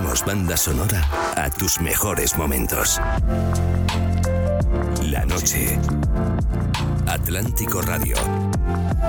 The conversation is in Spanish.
Ponemos banda sonora a tus mejores momentos. La noche. Atlántico Radio.